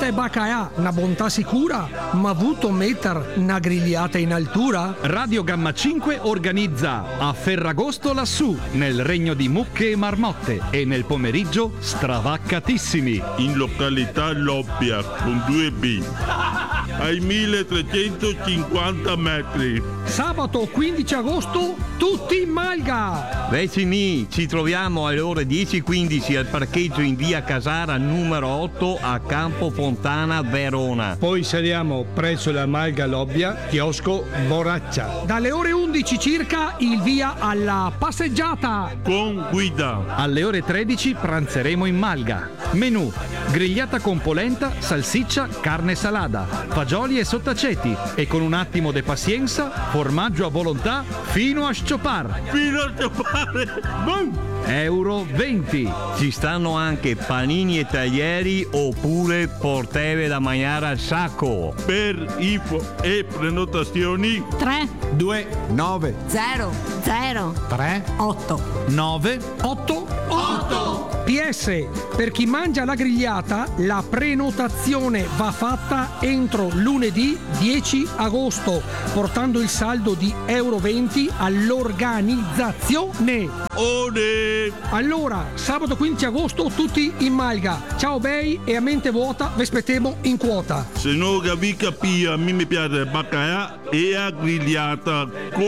grigliata e baccaia, una bontà sicura, ma avuto mettere una grigliata in altura? Radio Gamma 5 organizza a Ferragosto lassù, nel regno di mucche e marmotte, e nel pomeriggio stravaccatissimi. In località Lobbia con 2B ai 1350 metri. Sabato 15 agosto, tutti in Malga! Vicini, ci troviamo alle ore 10:15 al parcheggio in via Casara numero 8 a Campo Fontana, Verona. Poi saliamo presso la Malga Lobbia, chiosco Boraccia. Dalle ore 11 circa il via alla passeggiata. Con guida. Alle ore 13 pranzeremo in Malga. Menù: grigliata con polenta, salsiccia, carne salada, fagioli e sottaceti, e con un attimo de pazienza, formaggio a volontà fino a sciopar. Fino a sciopare. Euro 20. Ci stanno anche panini e taglieri oppure porteve da mangiare al sacco. Per info e prenotazioni 3 2 9 0 0 3 8 9. 8 PS, per chi mangia la grigliata, la prenotazione va fatta entro lunedì 10 agosto, portando il saldo di euro 20 all'organizzazione. Ore. Allora, sabato 15 agosto tutti in Malga. Ciao bei, e a mente vuota vi aspettiamo in quota. Se non vi capì, a me mi piace baccaia e a grigliata.